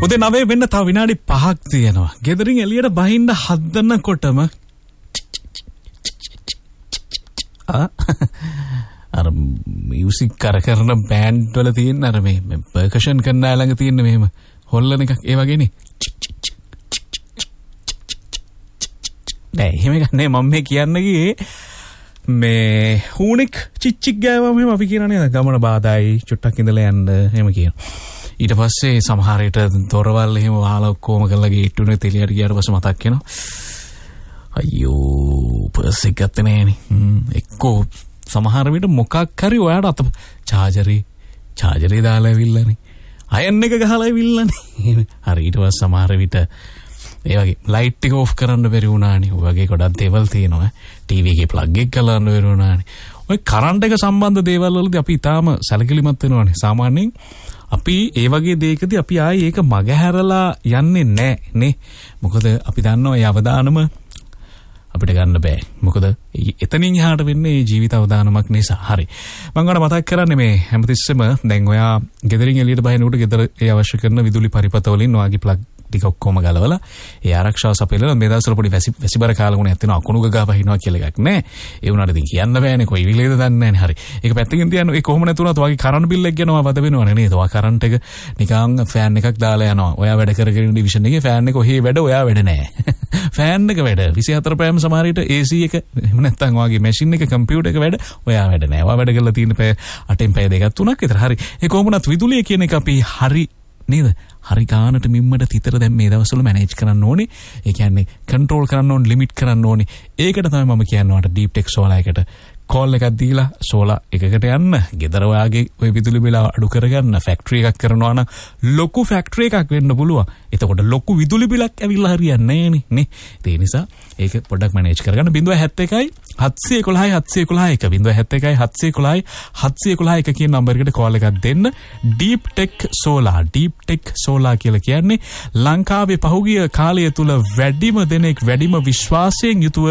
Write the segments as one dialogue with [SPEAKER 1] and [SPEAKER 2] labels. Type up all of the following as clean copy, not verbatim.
[SPEAKER 1] උදේ 9 වෙන්න තව විනාඩි 5ක් තියෙනවා. ගෙදරින් එළියට බහින්න හදනකොටම අර මියුසික් කරන බෑන්ඩ් වල තියෙන අර මේ පර්කෂන් කරන අය ළඟ තියෙන මෙහෙම හොල්ලන එකක් ඒ වගේනේ. නෑ එහෙම එකක් නෑ මම මේ කියන්න ගියේ මේ හුණෙක් චිච්චික් ගෑවම එහෙම අපි කියනවා නේද ගමන බාධායි චුට්ටක් ඉඳලා යන්න එහෙම කියනවා. ඊට පස්සේ සමහර විට දොරවල් එහෙම වහලා ඔක්කොම කරලා ගේට්ටුනේ තෙලියට ගියාට පස්සේ මතක් වෙනවා. අයියෝ පර්ස් එක ගත්තේ නෑනේ. එක්කෝ සමහර විට මොකක් හරි ඔයාට අත චාර්ජරේ දාලා ඇවිල්ලානේ. අයන් එක ගහලා ඇවිල්ලානේ. හරි ඊට පස්සේ සමහර විට ඒ වගේ ලයිට් එක ඔෆ් කරන්න බැරි වුණානේ. ඔය වගේ ගොඩක් දේවල් තියෙනවා. ටීවී එකේ ප්ලග් එක ගලවන්න බැරි වුණානේ. ඔය කරන්ට් එක සම්බන්ධ දේවල් වලදී අපි ඊටාම සැලකිලිමත් වෙනවානේ. සාමාන්‍යයෙන් අපි ඒ වගේ දෙයකදී අපි ආයේ ඒක මගහැරලා යන්නේ නැහැ නේ. මොකද අපි දන්නවා ඒ අවදානම අපිට ගන්න බෑ. මොකද එතනින් එහාට වෙන්නේ ජීවිත අවදානමක් නිසා. හරි. මම ගන්න මතක් කරන්නේ මේ හැමතිස්සෙම දැන් ඔයා ගෙදරින් එළියට බහිනකොට ගෙදර ඒ අවශ්‍ය කරන විදුලි පරිපත වලින් ඔයාගේ ප්ලග් ටික ඔක්කොම ගලවලා ඒ ආරක්ෂාව සපයලා මේ දවස්වල පොඩි වැසිබර කාලගුණයක් තියෙනවා අකුණු ගගා වහිනවා කියලා එකක් නෑ. ඒ වුණාට ඉතින් කියන්න බෑනේ කොයි විලේද දන්නේ නෑනේ. හරි. ඒක පැත්තකින් තියන්න ඒ කොහොම නැතුණත් ඔයාගේ කරන්ට් බිල් එක ගැනම වද වෙනවනේ නේද? ඔයා කරන්ට් එක නිකන් ෆෑන් එකක් දාලා යනවා. ඔයා වැඩ කරගෙන ඉන්න ඩිවිෂන් එකේ ෆෑන් එක ඔහේ වැඩ ඔයා වැඩ නෑ. ෆෑන් එක වැඩ 24 පැයම සමහර විට AC එක එහෙම නැත්නම් ඔයාගේ මැෂින් එක කම්පියුටර් එක වැඩ ඔයා වැඩ නෑ. ඔයා වැඩ කරලා තියෙන පැය 8න් පැය 2ක් 3ක් විතර. හරි. ඒ කොහොමනත් විදුලිය කියන එක අපි හරි නේද? හරි ගානට මිම්මට තිතර දැන් මේ දවස්වල මැනේජ් කරන්න ඕනේ. ඒ කියන්නේ කන්ට්‍රෝල් කරන්න ඕනේ, ලිමිට් කරන්න ඕනේ. ඒකට තමයි මම කියනවාට ඩීප් ටෙක් සෝලා එකට කෝල් එකක් දීලා සෝලා එකකට යන්න. ගෙදර ඔයාගේ ওই විදුලි බිල අඩු කරගන්න ෆැක්ටරි එකක් කරනවා නම් ලොකු ෆැක්ටරි එකක් වෙන්න පුළුවන්. එතකොට ලොකු විදුලි බිලක් ඇවිල්ලා හරියන්නේ නැහැ නේ. ඒ නිසා ඒක පොඩ්ඩක් මැනේජ් කරගන්න. 071 711 711 071 711 කියන නම්බර් එකට කෝල් එකක් දෙන්න. ඩීප් ටෙක් සෝලා කියලා කියන්නේ ලංකාවේ පහුගිය කාලය තුල වැඩිම දෙනෙක් වැඩිම විශ්වාසයෙන් යුතුව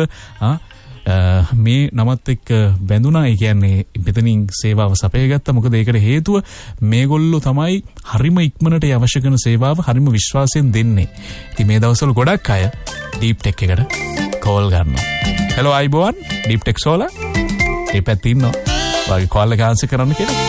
[SPEAKER 1] මේ නමත් එක්ක බැඳුනා. ඒ කියන්නේ මෙතනින් සේවාව සපයගත්තා. මොකද ඒකට හේතුව මේගොල්ලෝ තමයි හරිම ඉක්මනට අවශ්‍ය කරන සේවාව හරිම විශ්වාසයෙන් දෙන්නේ. ඉතින් මේ දවස්වල ගොඩක් අය ඩීප් ටෙක් එකට කෝල් ගන්නවා. හෙලෝ අයිබෝන් ඩීප් ටෙක් සෝලා. ඒ පැත්තේ ඉන්නවා. ඔයාගේ කෝල් එක ආන්සර් කරන්න කියලා.